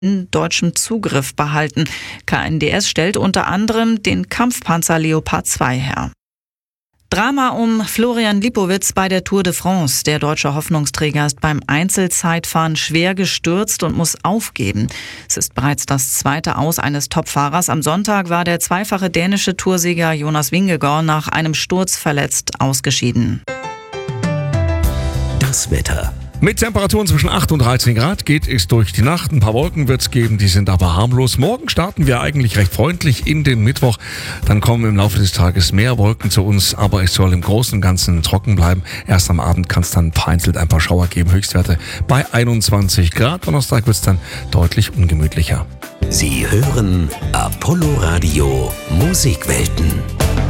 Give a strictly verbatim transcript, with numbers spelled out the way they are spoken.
in deutschem Zugriff behalten. K N D S stellt unter anderem den Kampfpanzer Leopard zwei her. Drama um Florian Lipowitz bei der Tour de France. Der deutsche Hoffnungsträger ist beim Einzelzeitfahren schwer gestürzt und muss aufgeben. Es ist bereits das zweite Aus eines Topfahrers. Am Sonntag war der zweifache dänische Toursieger Jonas Vingegaard nach einem Sturz verletzt ausgeschieden. Das Wetter. Mit Temperaturen zwischen acht und dreizehn Grad geht es durch die Nacht. Ein paar Wolken wird es geben, die sind aber harmlos. Morgen starten wir eigentlich recht freundlich in den Mittwoch. Dann kommen im Laufe des Tages mehr Wolken zu uns, aber es soll im Großen und Ganzen trocken bleiben. Erst am Abend kann es dann vereinzelt ein paar Schauer geben. Höchstwerte bei einundzwanzig Grad. Donnerstag wird es dann deutlich ungemütlicher. Sie hören Apollo Radio Musikwelten.